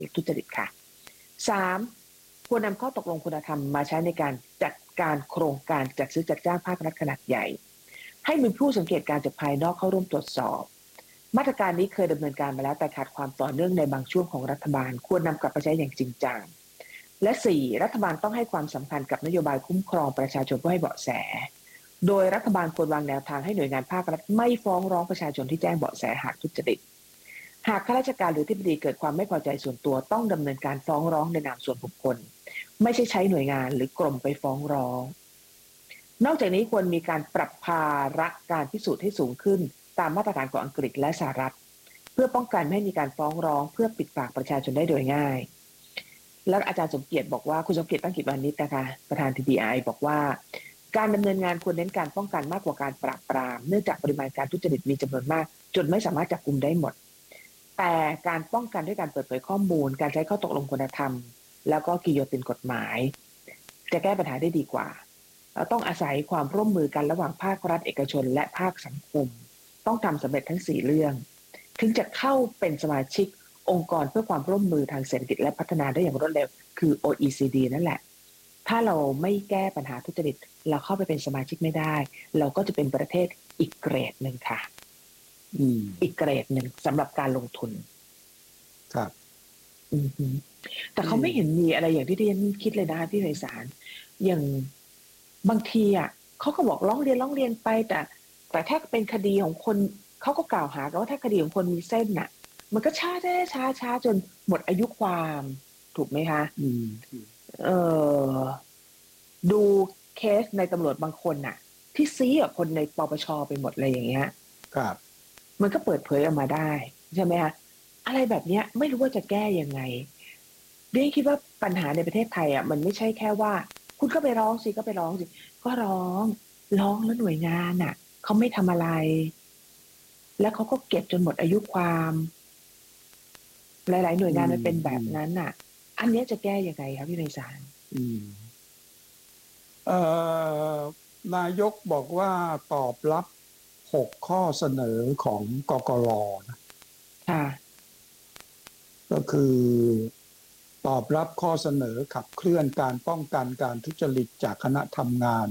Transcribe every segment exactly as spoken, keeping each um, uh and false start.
ทุจริตค่ะสามควรนำข้อตกลงคุณธรรมมาใช้ในการจัดการโครงการจัดซื้อจัดจ้างภาครัฐขนาดใหญ่ให้มีผู้สังเกตการจากภายนอกเข้าร่วมตรวจสอบมาตรการนี้เคยดำเนินการมาแล้วแต่ขาดความต่อเนื่องในบางช่วงของรัฐบาลควรนำกลับมาใช้อย่างจริงจังและสี่รัฐบาลต้องให้ความสำคัญกับนโยบายคุ้มครองประชาชนเพื่อให้เบาะแสโดยรัฐบาลควรวางแนวทางให้หน่วยงานภาครัฐไม่ฟ้องร้องประชาชนที่แจ้งเบาะแสหากทุจริตหากข้าราชการหรือที่ปรึกษาเกิดความไม่พอใจส่วนตัวต้องดำเนินการฟ้องร้องในนามส่วนบุคคลไม่ใช่ใช้หน่วยงานหรือกรมไปฟ้องร้องนอกจากนี้ควรมีการปรับภาระการพิสูจน์ให้สูงขึ้นตามมาตรฐานของอังกฤษและสหรัฐเพื่อป้องกันไม่ให้มีการฟ้องร้องเพื่อปิดปากประชาชนได้โดยง่ายแล้วอาจารย์สมเกียรติบอกว่าคุณสมเกียรติตั้งกิจวานิชนะคะประธาน ที บี ไอ บอกว่าการดำเนินงานควรเน้นการป้องกันมากกว่าการปราบปรามเนื่องจากปริมาณการทุจริตมีจำนวนมากจนไม่สามารถจับกุมได้หมดแต่การป้องกันด้วยการเปิดเผยข้อมูลการใช้ข้อตกลงคุณธรรมแล้วก็กิโยตินกฎหมายจะแก้ปัญหาได้ดีกว่าเราต้องอาศัยความร่วมมือกันระหว่างภาครัฐเอกชนและภาคสังคมต้องทำสำเร็จทั้งสี่เรื่องถึงจะเข้าเป็นสมาชิกองค์กรเพื่อความร่วมมือทางเศรษฐกิจและพัฒนาได้อย่างรวดเร็วคือ โอ อี ซี ดี นั่นแหละถ้าเราไม่แก้ปัญหาทุจริตเราเข้าไปเป็นสมาชิกไม่ได้เราก็จะเป็นประเทศอีกเกรดหนึ่งค่ะอืมอีกเกรดหนึ่งสำหรับการลงทุนครับอืมแต่เขาไม่เห็นมีอะไรอย่างที่ที่ฉันคิดเลยนะพี่ไพศาลอย่างบางทีอ่ะเขาก็บอกร้องเรียนร้องเรียนไปแต่แต่ถ้าเป็นคดีของคนเขาก็กล่าวหากันว่าถ้าคดีของคนมีเส้นน่ะมันก็ช้าช้าช้าช้าจนหมดอายุความถูกไหมคะอืมเออดูเคสในตำรวจบางคนน่ะที่ซีกับคนในปปชไปหมดเลยอย่างเงี้ยครับมันก็เปิดเผยออกมาได้ใช่ไหมคะอะไรแบบเนี้ยไม่รู้ว่าจะแก้ยังไงเรียนคิดว่าปัญหาในประเทศไทยอ่ะมันไม่ใช่แค่ว่าคุณก็ไปร้องสิก็ไปร้องสิก็ร้องร้องแล้วหน่วยงานอ่ะเขาไม่ทำอะไรแล้วเขาก็เก็บจนหมดอายุความหลายๆหน่วยงานมันเป็นแบบนั้นอ่ะอันนี้จะแก้ยังไงครับพี่ไพศาลอืมเอ่อนายกบอกว่าตอบรับหกข้อเสนอของกกรนะค่ะก็คือตอบรับข้อเสนอขับเคลื่อนการป้องกันการทุจริตจากคณะทำงาน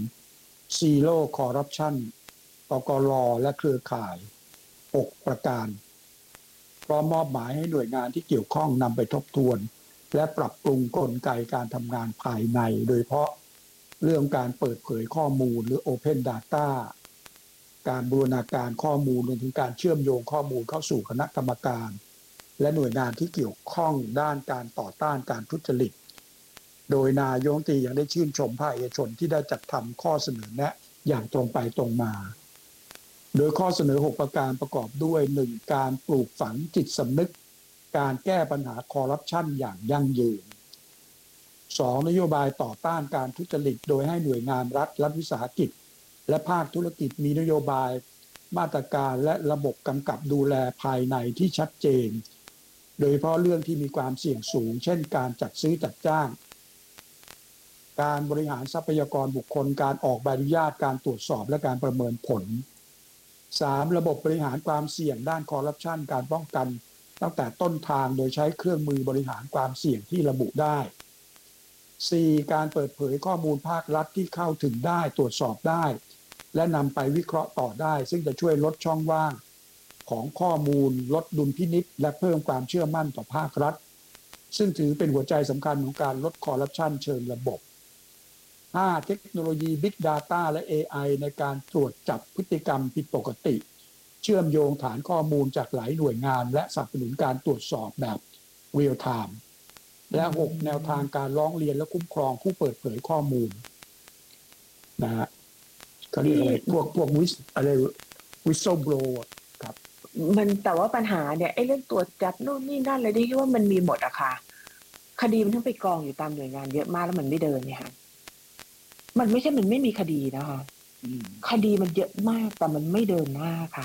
Zero Corruption กกรและเครือข่ายหกประการพร้อมมอบหมายให้หน่วยงานที่เกี่ยวข้องนำไปทบทวนและปรับปรุงกลไกการทำงานภายในโดยเฉพาะเรื่องการเปิดเผยข้อมูลหรือ Open Data การบูรณาการข้อมูลรวมถึงการเชื่อมโยงข้อมูลเข้าสู่คณะกรรมการและหน่วยงานที่เกี่ยวข้องด้านการต่อต้านการทุจริตโดยนายกรัฐมนตรียังได้ชื่นชมภาคเอกชนที่ได้จัดทำข้อเสนอแนะอย่างตรงไปตรงมาโดยข้อเสนอหกประการประกอบด้วยหนึ่งการปลูกฝังจิตสำนึกการแก้ปัญหาคอร์รัปชันอย่างยั่งยืนสองนโยบายต่อต้านการทุจริตโดยให้หน่วยงานรัฐรัฐวิสาหกิจและภาคธุรกิจมีนโยบายมาตรการและระบบกำกับดูแลภายในที่ชัดเจนโดยเฉพาะเรื่องที่มีความเสี่ยงสูงเช่นการจัดซื้อจัดจ้างการบริหารทรัพยากรบุคคลการออกใบอนุญาตการตรวจสอบและการประเมินผลสามระบบบริหารความเสี่ยงด้านคอร์รัปชันการป้องกันตั้งแต่ต้นทางโดยใช้เครื่องมือบริหารความเสี่ยงที่ระบุได้สี่การเปิดเผยข้อมูลภาครัฐที่เข้าถึงได้ตรวจสอบได้และนำไปวิเคราะห์ต่อได้ซึ่งจะช่วยลดช่องว่างของข้อมูลลดดุลพินิจและเพิ่มความเชื่อมั่นต่อภาครัฐซึ่งถือเป็นหัวใจสำคัญของการลดคอร์รัปชันเชิงระบบห้าเทคโนโลยี Big Data และ เอ ไอ ในการตรวจจับพฤติกรรมผิดปกติเชื่อมโยงฐานข้อมูลจากหลายหน่วยงานและสนับสนุนการตรวจสอบแบบ Real Time และหกแนวทางการร้องเรียนและคุ้มครองผู้เปิดเผยข้อมูลนะฮะเขาเรียกอะไรพวกพวกวิสอะไร whistleblower ครับมันแต่ว่าปัญหาเนี่ยไอ้เรื่องตรวจจับโน่นนี่นั่นอะไรที่ว่ามันมีหมดอะค่ะคดีมันทั้งไปกองอยู่ตามหน่วยงานเยอะมากแล้วมันไม่เดินเนี่ยค่ะมันไม่ใช่มันไม่มีคดีนะคะคดีมันเยอะมากแต่มันไม่เดินหน้าค่ะ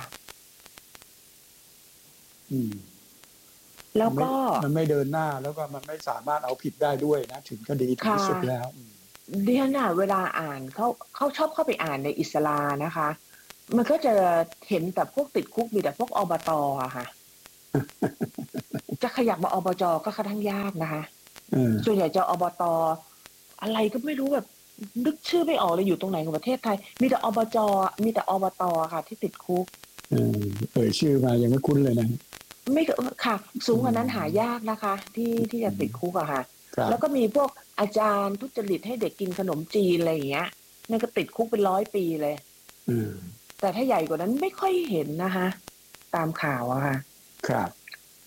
อืมแล้วก็มันไม่เดินหน้าแล้วก็มันไม่สามารถเอาผิดได้ด้วยนะถึงคดีถึงที่สุดแล้วดิฉันน่ะเวลาอ่านเขาเขาชอบเข้าไปอ่านในอิสลานะคะมันก็จะเห็นแต่พวกติดคุกมีแต่พวกอบตอะค่ะจะขยับมาอบจก็ค่อนข้างยากนะคะเออส่วนใหญ่จะอบตอะไรก็ไม่รู้แบบนึกชื่อไม่ออกเลยอยู่ตรงไหนของประเทศไทยมีแต่อบจมีแต่อบตค่ะที่ติดคุกเออเอ่ยชื่อมายังไม่คุ้นเลยนะไม่ค่ะ สูอืงกว่านั้นหามยากนะคะที่ที่จะติดคุกอะค่ะครับแล้วก็มีพวกอาจารย์ทุจริตให้เด็กกินขนมจีนอะไรอย่างเงี้ยนั่นก็ติดคุกเป็นร้อยปีเลยอืมแต่ถ้าใหญ่กว่านั้นไม่ค่อยเห็นนะคะตามข่าวอะค่ะครับ